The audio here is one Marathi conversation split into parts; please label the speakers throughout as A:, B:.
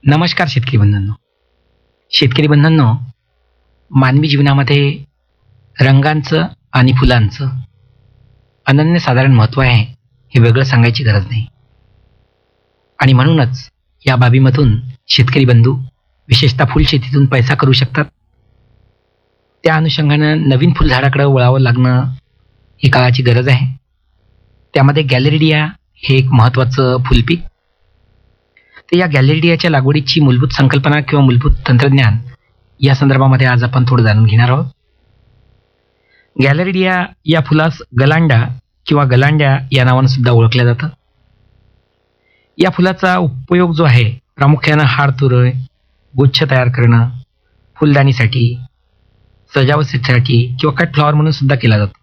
A: नमस्कार शेतकरी बंधूंनो. शेतकरी बंधूंनो, मानवी जीवनामध्ये रंगांचं आणि फुलांचं अनन्यसाधारण महत्त्व आहे हे वेगळं सांगायची गरज नाही. आणि म्हणूनच या बाबीमधून शेतकरी बंधू विशेषतः फुलशेतीतून पैसा करू शकतात. त्या अनुषंगानं नवीन फुलझाडाकडे वळावं लागणं ही काळाची गरज आहे. त्यामध्ये गॅलेरिडिया हे एक महत्त्वाचं फुलपीक. तर या गॅलेरिडियाच्या लागवडीची मूलभूत संकल्पना किंवा मूलभूत तंत्रज्ञान या संदर्भामध्ये आज आपण थोडं जाणून घेणार आहोत. गॅलेरिडिया या फुलास गलांडा किंवा गलांड्या या नावानं सुद्धा ओळखलं जातं. या फुलाचा उपयोग जो आहे प्रामुख्यानं हारतुरं, गुच्छ तयार करणं, फुलदाणीसाठी, सजावटीसाठी किंवा कट फ्लॉवर म्हणून सुद्धा केला जातो.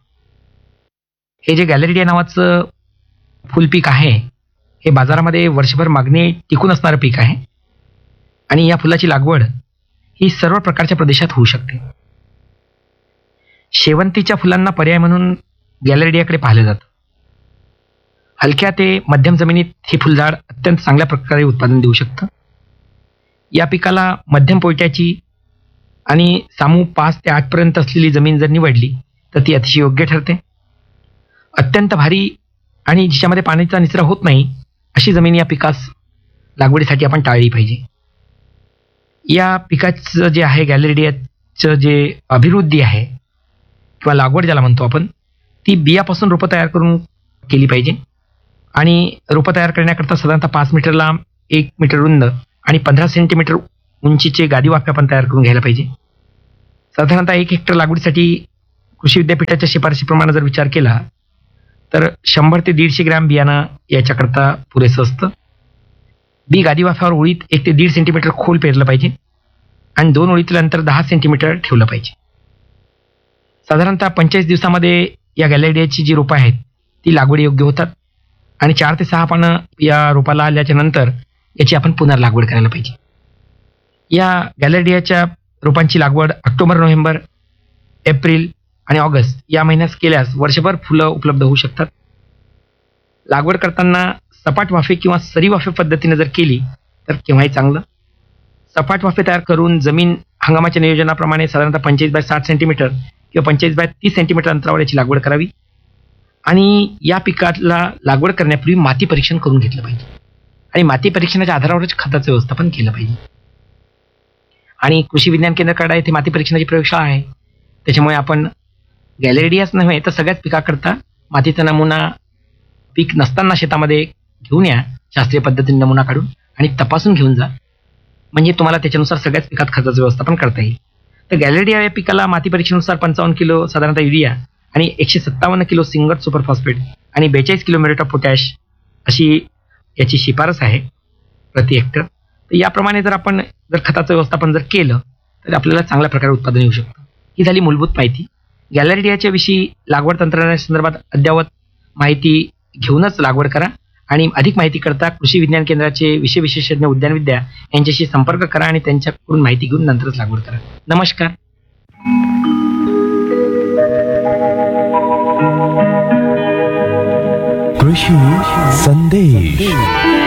A: हे जे गॅलेरिडिया नावाचं फुलपीक आहे हे बाजारामध्ये वर्षभर मागणी टिकून असणारं पीक आहे आणि या फुलाची लागवड ही सर्व प्रकारच्या प्रदेशात होऊ शकते. शेवंतीच्या फुलांना पर्याय म्हणून गॅलेरिडियाकडे पाहिलं जातं. हलक्या ते मध्यम जमिनीत हे फुलझाड अत्यंत चांगल्या प्रकारे उत्पादन देऊ शकतं. या पिकाला मध्यम पोयट्याची आणि सामू 5 ते 8 पर्यंत असलेली जमीन जर निवडली तर ती अतिशय योग्य ठरते. अत्यंत भारी आणि जिच्यामध्ये पाण्याचा निचरा होत नाही अशी जमीन या पिकास लागवडीसाठी आपण टाळली पाहिजे. या पिकाचं जे आहे गॅलेरिडियाचं जे अभिवृद्धी आहे किंवा लागवड ज्याला म्हणतो आपण, ती बियापासून रोपं तयार करून केली पाहिजे. आणि रोपं तयार करण्याकरता साधारणतः 5 मीटर लांब, 1 मीटर रुंद आणि 15 सेंटीमीटर उंचीचे गादी वाफे आपण तयार करून घ्यायला पाहिजे. साधारणतः 1 हेक्टर लागवडीसाठी कृषी विद्यापीठाच्या शिफारशीप्रमाणे जर विचार केला तर 100 ते 150 ग्रॅम बियाणं याच्याकरता पुरेसं असतं. बी गादी वाफ्यावर ओळीत 1 ते 1.5 सेंटीमीटर खोल पेरलं पाहिजे आणि 2 ओळीतील अंतर 10 सेंटीमीटर ठेवलं पाहिजे. साधारणतः 45 दिवसामध्ये या गॅलेरिडियाची जी रोपं आहेत ती लागवडी योग्य होतात आणि 4 ते 6 पानं या रोपाला आल्याच्या नंतर याची आपण पुनर्लागवड करायला पाहिजे. या गॅलेरिडियाच्या रोपांची लागवड ऑक्टोबर, नोव्हेंबर, एप्रिल आणि ऑगस्ट या महिन्यात केल्यास वर्षभर फुलं उपलब्ध होऊ शकतात. लागवड करताना सपाट वाफे किंवा सरी वाफे पद्धतीने जर केली तर केव्हाही चांगलं. सपाट वाफे तयार करून जमीन हंगामाच्या नियोजनाप्रमाणे साधारणतः 25 बाय 60 सेंटीमीटर किंवा 25 बाय 30 सेंटीमीटर अंतरावर याची लागवड करावी. आणि या पिकाला लागवड करण्यापूर्वी माती परीक्षण करून घेतलं पाहिजे आणि माती परीक्षणाच्या आधारावरच खताचं व्यवस्थापन केलं पाहिजे. आणि कृषी विज्ञान केंद्राकडे येथे माती परीक्षणाची प्रयोगशाळा आहे. त्याच्यामुळे आपण गॅलेरिडियाच नव्हे तर सगळ्याच पिकाकरता मातीचा नमुना पीक नसताना शेतामध्ये घेऊन या, शास्त्रीय पद्धतीने नमुना काढून आणि तपासून घेऊन जा, म्हणजे तुम्हाला त्याच्यानुसार सगळ्याच पिकात खताचं व्यवस्थापन करता येईल. तर गॅलेरिडिया या पिकाला माती परीक्षेनुसार 55 किलो साधारणतः युरिया आणि 157 किलो सिंगट सुपर फॉस्फेट आणि 42 किलो म्युरेट ऑफ पोटॅश अशी याची शिफारस आहे प्रति हेक्टर. तर याप्रमाणे जर आपण खताचं व्यवस्थापन जर केलं तर आपल्याला चांगल्या प्रकारे उत्पादन येऊ शकतं. ही झाली मूलभूत माहिती. गॅलेरिडियाच्या विषयी लागवड तंत्रज्ञानासंदर्भात अद्ययावत माहिती घेऊनच लागवड करा आणि अधिक माहिती करता कृषी विज्ञान केंद्राचे विषय विशेषज्ञ उद्यानविद्या यांच्याशी संपर्क करा आणि त्यांच्याकडून माहिती घेऊन नंतरच लागवड करा. नमस्कार.
B: कृषी संदेश.